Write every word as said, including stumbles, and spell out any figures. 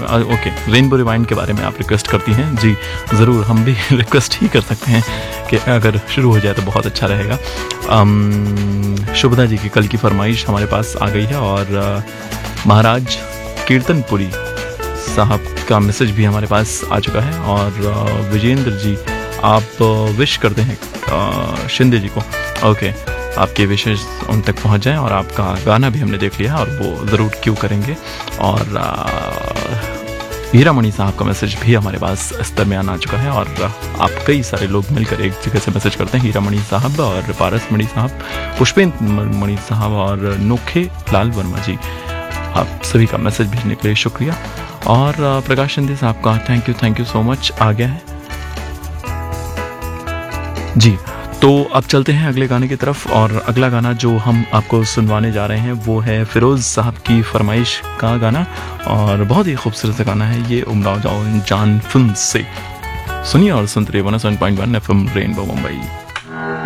अ, okay, rainbow rewind के बारे में आप रिक्वेस्ट करती हैं। जी ज़रूर, हम भी रिक्वेस्ट ही कर सकते हैं कि अगर शुरू हो जाए तो बहुत अच्छा रहेगा। अम, शुभदा जी की कल की फरमाइश हमारे पास आ गई है और अ, महाराज कीर्तनपुरी साहब का मैसेज भी हमारे पास आ चुका है और अ, विजेंद्र जी आप विश करते हैं अ, शिंदे जी को। ओके, आपके विशेष उन तक पहुंच जाएं और आपका गाना भी हमने देख लिया और वो ज़रूर क्यों करेंगे। और हीरामणि साहब का मैसेज भी हमारे पास इस दरमियान आ चुका है और आप कई सारे लोग मिलकर एक जगह से मैसेज करते हैं। हीरामणि साहब और पारस मणि साहब, पुष्पेंद्र मणि साहब और नोखे लाल वर्मा जी, आप सभी का मैसेज भेजने के लिए शुक्रिया। और प्रकाश शिंदे साहब का thank you thank you so much आ गया है जी। तो अब चलते हैं अगले गाने की तरफ और अगला गाना जो हम आपको सुनवाने जा रहे हैं वो है फिरोज़ साहब की फरमाइश का गाना और बहुत ही खूबसूरत गाना है ये, उमराव जाओ जान फिल्म से। सुनिए और सुनते रहिए one O seven point one F M rainbow Mumbai.